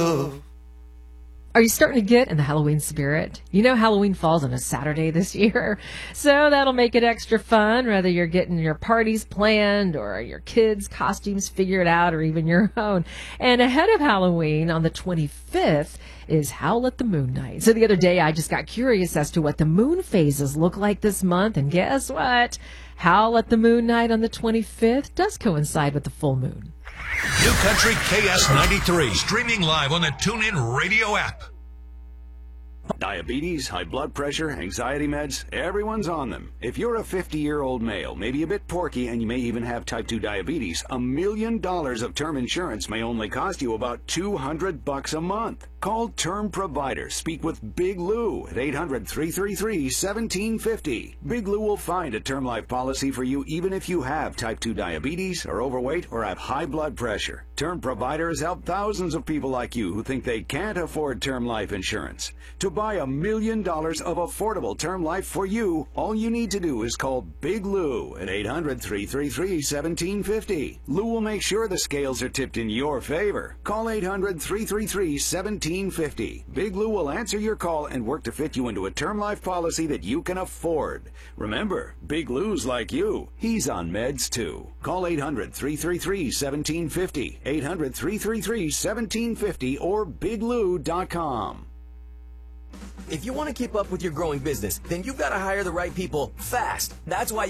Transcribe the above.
Are you starting to get in the Halloween spirit? You know Halloween falls on a Saturday this year, so that'll make it extra fun, whether you're getting your parties planned or your kids' costumes figured out or even your own. And ahead of Halloween on the 25th is Howl at the Moon Night. So the other day I just got curious as to what the moon phases look like this month, and guess what? Howl at the Moon Night on the 25th does coincide with the full moon. New Country KS93, streaming live on the TuneIn Radio app. Diabetes, high blood pressure, anxiety meds, everyone's on them. If you're a 50-year-old male, maybe a bit porky, and you may even have type 2 diabetes, $1 million of term insurance may only cost you about $200 a month. Call Term Provider. Speak with Big Lou at 800-333-1750. Big Lou will find a term life policy for you even if you have type 2 diabetes, are overweight, or have high blood pressure. Term Provider has helped thousands of people like you who think they can't afford term life insurance. To buy $1 million of affordable term life for you, all you need to do is call Big Lou at 800-333-1750. Lou will make sure the scales are tipped in your favor. Call 800-333-1750. Big Lou will answer your call and work to fit you into a term life policy that you can afford. Remember, Big Lou's like you. He's on meds too. Call 800-333-1750, 800-333-1750, or biglou.com. If you want to keep up with your growing business, then you've got to hire the right people fast. That's why